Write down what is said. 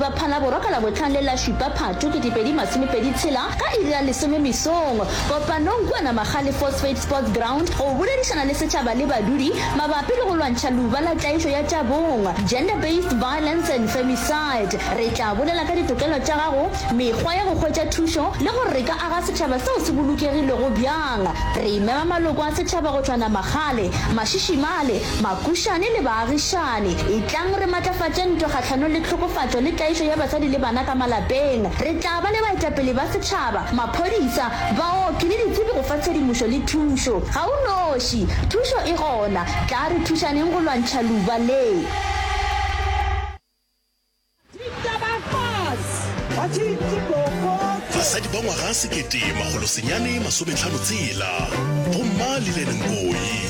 ba phana boroka la botlhang le la Shupa Phatho ke dipedi masome pedi tshela ka iri ya lesome mesong kopanong kwa na Magale Phosphate Sports Ground go boledišana le setšhaba le badudi mabapi le go lwantšha luba la tlaišo ya tša bong, gender-based violence and femicide. Re tla bolela ka ditokelo tša gago, mekgwa ya go hwetša thušo le gore re ka aga setšhaba seo se bolokegilego bjang. Re imema maloko a setšhaba go tšwana Magale, Mašishimale, Makušane le baagišane. E tlang re matlafatše ntwa kgahlano le tlhokofatšo le tlaišo ya basadi le bana ka malapeng. Re tla ba le baetapele ba setšhaba, maphodisa, baoki le ditsebi go fa tshedimošo le thušo. Ga o noši, thušo e gona, tla re thušaneng go lwantšha luba le. Basadi ba ngwaga 1950 bomma le Lenengoi